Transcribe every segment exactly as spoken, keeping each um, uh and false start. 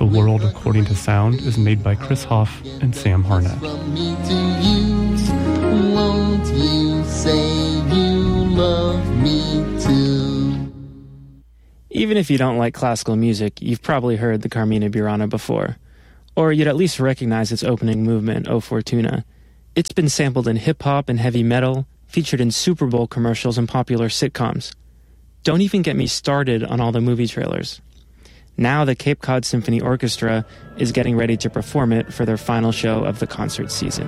World According to Sound is made by Chris Hoff and Sam Harnett. From me to you, won't you say you love me too? Even if you don't like classical music, you've probably heard the Carmina Burana before. Or you'd at least recognize its opening movement, O Fortuna. It's been sampled in hip-hop and heavy metal, featured in Super Bowl commercials and popular sitcoms. Don't even get me started on all the movie trailers. Now the Cape Cod Symphony Orchestra is getting ready to perform it for their final show of the concert season.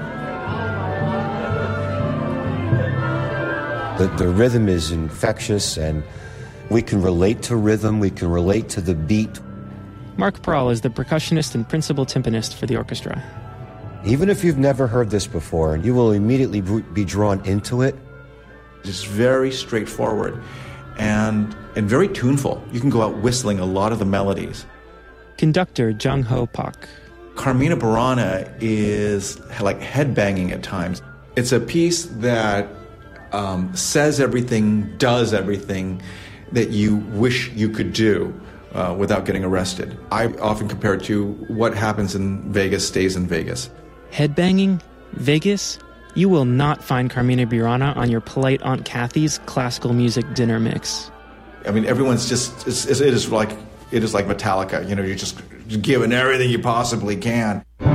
The, the rhythm is infectious, and we can relate to rhythm, we can relate to the beat. Mark Pearl is the percussionist and principal timpanist for the orchestra. Even if you've never heard this before, you will immediately be drawn into it. It's very straightforward and and very tuneful. You can go out whistling a lot of the melodies. Conductor Jung Ho Pak. Carmina Burana is like headbanging at times. It's a piece that um, says everything, does everything that you wish you could do uh, without getting arrested. I often compare it to what happens in Vegas stays in Vegas. Headbanging? Vegas? You will not find Carmina Burana on your polite Aunt Kathy's classical music dinner mix. I mean, everyone's just, it's, it is like, it is like Metallica, you know, you're just giving everything you possibly can.